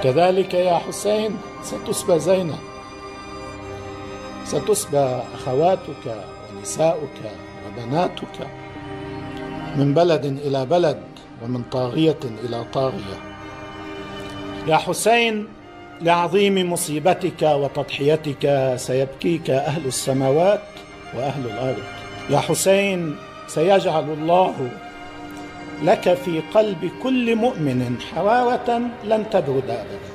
كذلك يا حسين ستسبى زينب، ستسبى أخواتك ونساؤك وبناتك من بلد إلى بلد ومن طاغية إلى طاغية. يا حسين لعظيم مصيبتك وتضحيتك سيبكيك أهل السماوات وأهل الأرض. يا حسين سيجعل الله لك في قلب كل مؤمن حرارة لن تبرد أبدا.